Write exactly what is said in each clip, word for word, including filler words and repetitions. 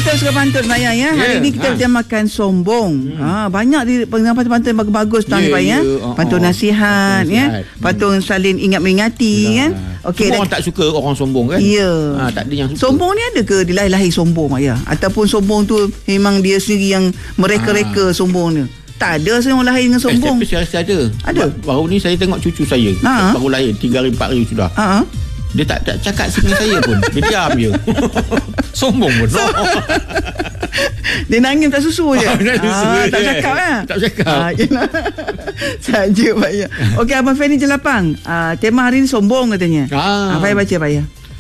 kita suka pantun Pak Yan ya. Hari yeah. ni kita ha. makan sombong. Hmm. Ha, banyak di pantun-pantun bagus-bagus tuan yeah, Pak Yan. Yeah. Oh, pantun nasihat, nasihat ya. Hmm. Pantun salin ingat mengingati kan. Okey. Semua orang tak suka orang sombong kan? Ya. Yeah. Ha, tak ada yang suka. Sombong ni ada ke dilahir-lahir sombong Pak Yan? Ataupun sombong tu memang dia sendiri yang mereka-reka ha. sombong ni? Tak ada saya orang lahir dengan sombong. Eh, tapi saya rasa ada. Ada. Baru ni saya tengok cucu saya. Ha. Baru lahir tiga hari empat hari sudah. Ha. Dia tak, tak cakap dengan saya pun. Dia diam je. Sombong pun. So, dia nangis tak susu je. Oh, ah, tak cakap lah. Tak cakap. Ah, saja Pak Ya. Okey, Abang Fanny Jelapang. Ah, tema hari ni sombong katanya. Ah. Apa yang baca Pak Ya?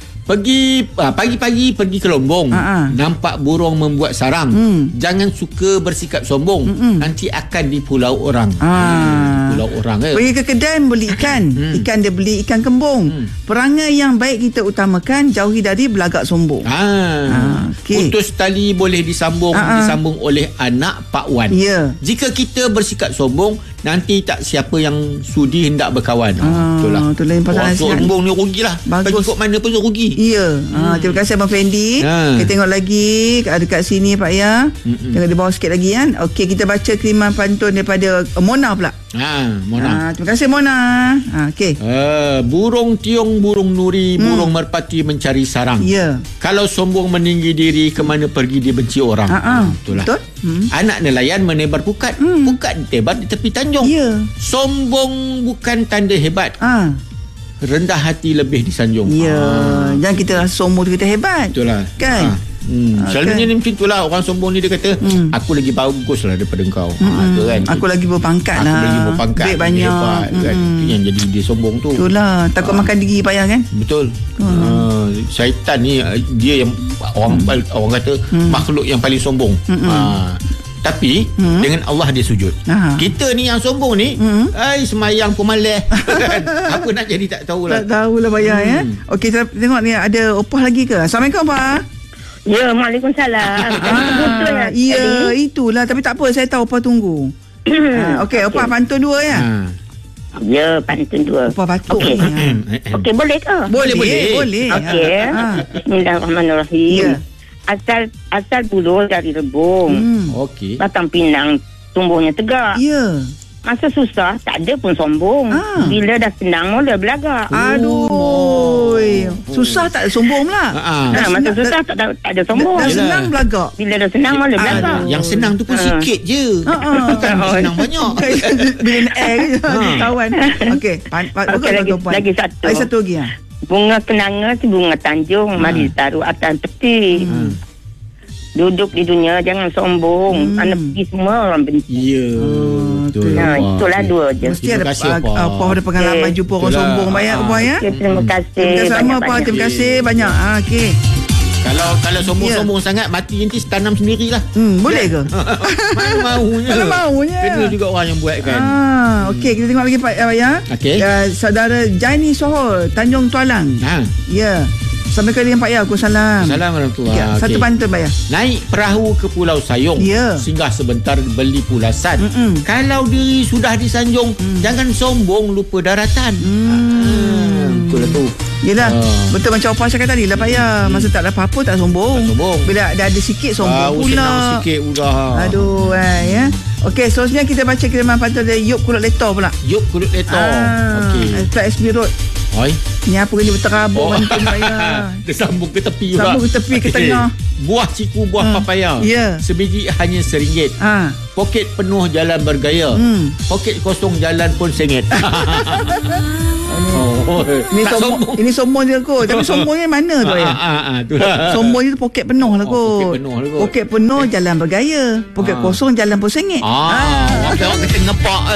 Pergi ah, pagi-pagi pergi ke Lombong. Ah, ah. Nampak burung membuat sarang. Hmm. Jangan suka bersikap sombong. Hmm. Nanti akan di pulau orang. Ah. Hmm, pulau orang eh. Pergi ke kedai beli ikan. Hmm. Ikan dia beli ikan kembung. Hmm. Perangai yang baik kita utamakan, jauhi dari belagak sombong. Ah. Ah, okay. Putus tali boleh disambung, ah, ah. disambung oleh anak Pak Wan. Yeah. Jika kita bersikap sombong, nanti tak siapa yang sudi hendak berkawan. Ah, itulah. Itulah yang pasal orang sombong ni rugilah. Pergi kok mana pun rugi. Ya. Hmm. Ha, terima kasih Abang Fendi. Ha. Kita tengok lagi dekat sini Pak Ya. Mm-mm. Tengok di bawah sikit lagi kan. Okey, kita baca kiriman pantun daripada uh, Mona pula. Ha, Mona. Ha, terima kasih Mona. Ha, okey. Uh, burung tiung, burung nuri, hmm. burung merpati mencari sarang. Ya. Kalau sombong meninggi diri, ke mana pergi dibenci orang. Ha, ha. Itulah. Betul. Hmm. Anak nelayan menebar pukat. Hmm. Pukat ditebar di tepi tanjung. Ya. Sombong bukan tanda hebat. Ha. Rendah hati lebih disanjung. Ya. Ha. Jangan kita sombong kita hebat. Itulah. Kan? Ha. Hmm. Okay. Selalunya ni macam itulah. Orang sombong ni dia kata, hmm. aku lagi bagus lah daripada engkau. Hmm. Ha, kan? Aku lagi berpangkat aku lah. Aku lagi berpangkat. Duit banyak. Hebat, hmm. kan? Itu yang jadi dia sombong tu. Itulah. Takut ha. makan diri payah kan? Betul. Hmm. Ha. Syaitan ni dia yang orang hmm. orang kata hmm. makhluk yang paling sombong. Hmm. Ha. Tapi hmm. dengan Allah dia sujud. Aha. Kita ni yang sombong ni, hmm. ai semayang pun malas. Apa nak jadi tak tahulah. Tak tahulah bayar hmm. ya. Okey, kita tengok ni ada opah lagi ke? Assalamualaikum Pak. Ya, Waalaikumsalam. Ah, ya, itulah tapi tak apa, saya tahu opah tunggu. ah, Okey, opah pantun dua ya. Ha. Ya, pantun dua. Opah batuk. Okey. Okey, boleh ke? Boleh, boleh. boleh. Okey. Ha. Bismillahirrahmanirrahim. Ya. Asal asal bulu dari rebung. Hmm. Okey. Batang pinang tumbuhnya tegak. Ya. Masa susah tak ada pun sombong. Ah. Bila dah senang mula belagak. Aduh. Oh. Susah tak ada sombong pula. Ah. Nah, masa senang, susah tak, tak, tak ada sombong. Dah, dah senang belagak. Bila dah senang mula belagak. Yang senang tu pun ah. sikit je. Ah. Bukan senang banyak. Bila air je kawan. Okey. Okay, lagi, lagi satu. Lagi satu lagi ya. Bunga kenanga si bunga tanjung, ha. mari taruh atas peti. Hmm. Duduk di dunia jangan sombong. Hmm. Anak pergi semua orang benci. Ya. Oh, betul. Nah, itulah dua je. Mesti ada apa ada pengalaman okay. jumpa orang itulah. sombong banyak apa ya? Okay, terima kasih. Terima kasih sama apa. Terima kasih banyak. Ah, okey. Kalau kalau sombong-sombong yeah. sangat mati nanti tanam sendirilah. Hmm, boleh ke? Mana maunya. Mana maunya. Kena juga orang yang buat kan. Ah, okey, kita tengok lagi Pak ya. Okey. Uh, saudara Jaini Sohor, Tanjung Tualang. Ha. Ya. Sampai kali dengan Pak Ya, aku salam. Salam warahmatullahi wabarakatuh. Satu pantun Pak Ya. Naik perahu ke Pulau Sayung. Ya. Singgah sebentar beli pulasan. Mm-mm. Kalau diri sudah disanjung, mm. jangan sombong lupa daratan. Mm. Itulah tu. Yelah, uh. betul macam apa saya kata tadi lah Pak Ya. Masa tak ada apa-apa tak sombong. Tak sombong. Bila dah ada sikit sombong Baru pula. senang sikit udah. Aduh, eh, ya. Okey, seterusnya kita baca kiriman pantun dari Yop Kulut Letor pula. Yop Kulut Letor. Ah, okey. Flat S B Road. Oi. Ni apa ni berterabur oh. pantun Pak Ya. Dia sambung ke tepi juga. Sambung ke tepi ke tengah. Buah ciku, buah hmm. papaya. Yeah. Sebiji hanya seringgit. Ha. Poket penuh jalan bergaya. Hmm. Poket kosong jalan pun sengit. Oh, ini sombong, sombong. Ini sombong je kot. Tapi sombongnya mana tu ya? Ah, ah, ah, sombong je poket penuh lah kot. Oh, poket penuh lah kot. Poket penuh jalan bergaya. Poket ah. kosong jalan pun sengit. Ah, ah. Orang kata ngepak